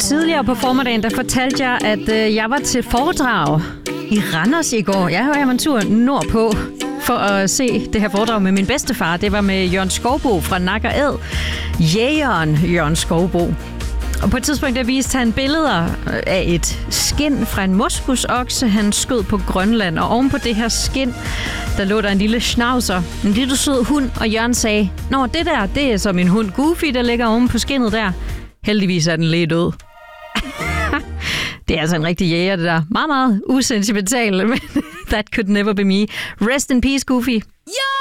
Tidligere på formiddagen, der fortalte jeg, at jeg var til foredrag i Randers i går. Jeg var en tur nordpå for at se det her foredrag med min bedstefar. Det var med Jørgen Skovbo fra Nak & Æd. Jægeren Jørgen Skovbo. Og på et tidspunkt der viste han billeder af et skind fra en moskusokse, han skød på Grønland. Og oven på det her skind, der lå der en lille schnauzer, en lille sød hund. Og Jørgen sagde, nå det der, det er så min hund Goofy, der ligger oven på skindet der. Heldigvis er den lige død. Det er altså en rigtig jæger, det der. Meget, meget usentimental, men that could never be me. Rest in peace, Goofy. Ja!